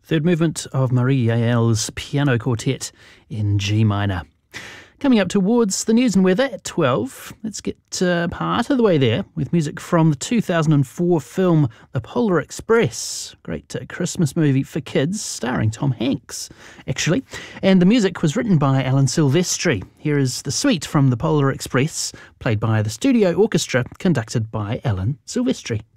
Third movement of Marie Yael's Piano Quartet in G minor. Coming up towards the news and weather at 12, let's get part of the way there with music from the 2004 film The Polar Express. Great Christmas movie for kids starring Tom Hanks, actually. And the music was written by Alan Silvestri. Here is the suite from The Polar Express, played by the studio orchestra conducted by Alan Silvestri.